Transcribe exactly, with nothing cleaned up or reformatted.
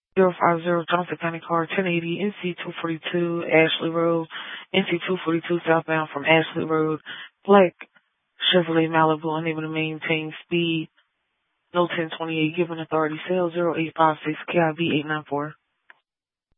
zero five zero Johnson County Car, ten eighty N C two forty-two Ashley Road, N C two forty-two southbound from Ashley Road, black Chevrolet Malibu, unable to maintain speed, no ten twenty-eight, given authority, sale zero eight five six K I B eight nine four.